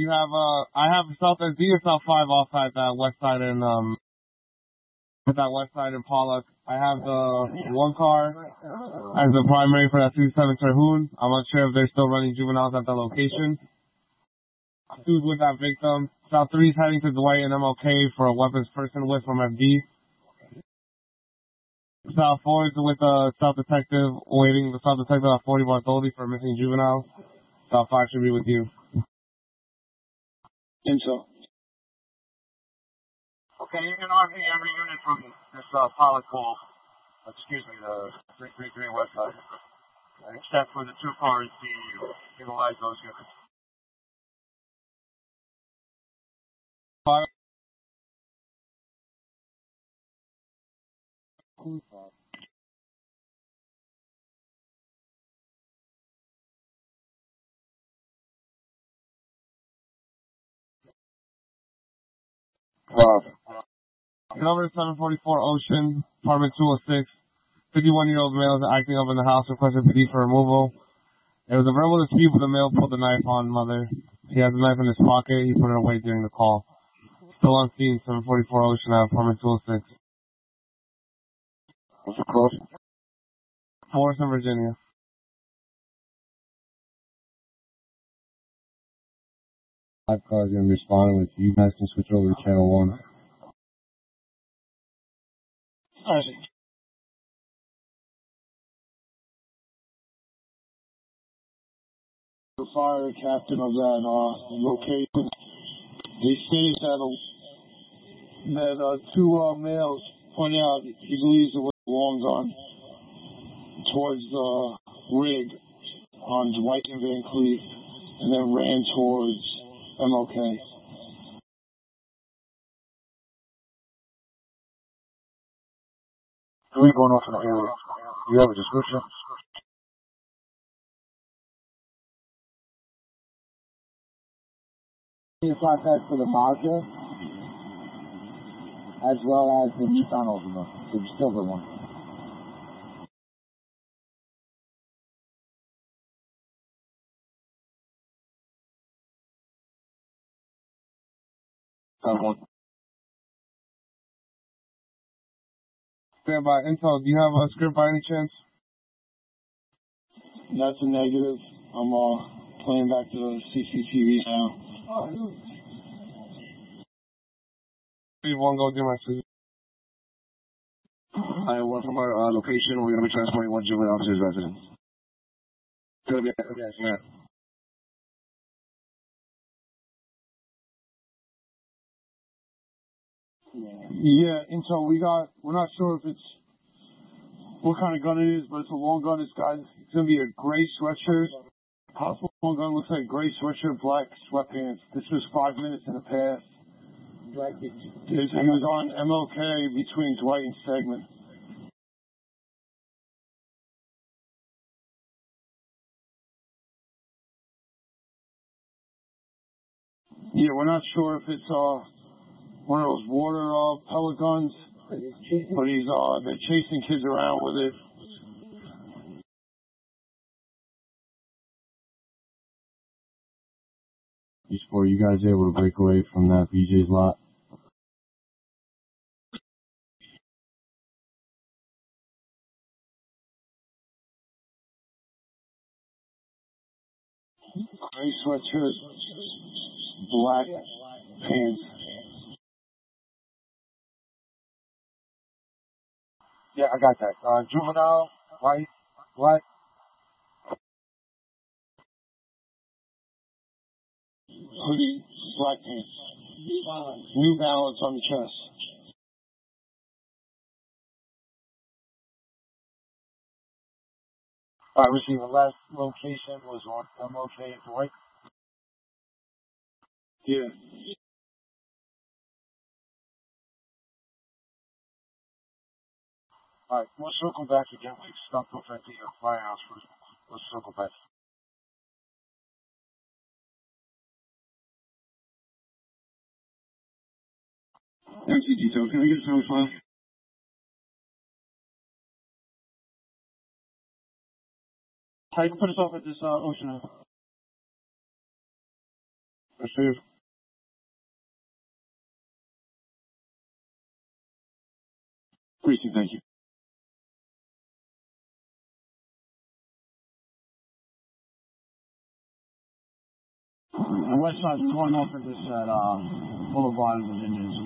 You have I have South SD or South 5 off at that west side in Pollock. I have the one car as the primary for that 2-7 Terhune. I'm not sure if they're still running juveniles at that location. Sued with that victim. South 3 is heading to Dwight and MLK for a weapons person with from FD. South 4 is with the South Detective, waiting the South Detective at 40 Bartholdi for missing juveniles. South 5 should be with you. Info. Okay, you can RV every unit from this Pollock Hall. Excuse me, the 333 West Side. Except for the two cars, utilize those units. 5. Number 744 Ocean, apartment 206. 51-year-old male is acting up in the house, requesting PD for removal. There was a verbal dispute, but the male pulled the knife on mother. He has the knife in his pocket. He put it away during the call. Still on scene, 744 Ocean Ave, apartment 206. What's the close? Forest in Virginia. Five cars going to be responding with you guys can switch over to channel 1. The fire captain of that location, they stated that two males pointed out he believes it was a long gun towards the rig on Dwight and Van Cleef, and then ran towards MLK. Who are you going off in the area? Do you have a description? The flashlight for the Mazda, as well as the Nissan Altima, the silver one. Stand by. Intel, do you have a script by any chance? That's a negative. I'm playing back to the CCTV now. Steve, one go do my suit. I have one from our location. We're going to be transporting one juvenile to his residence. It's going to be yeah. Yeah, Intel, we're not sure if it's what kind of gun it is, but it's a long gun. It's going to be a gray sweatshirt. Possible long gun looks like gray sweatshirt, black sweatpants. This was 5 minutes in the past. He was on MLK between Dwight and Stegman. Yeah, we're not sure if it's one of those water pellet guns, but they're chasing kids around with it. Just for you guys able to break away from that BJ's lot. Gray sweatshirt, black pants. Yeah, I got that. Juvenile, white, black. Hoodie, black pants. New Balance on the chest. I received the last location was on MLK Dwight. Yeah. Alright, we'll circle back again. We stopped off at the firehouse first. Let's circle back. MC detail, can I get a time file? You can put us off at this Ocean Ave. Received. Precinct, thank you. And Westside going off at this Boulevard of Virginia.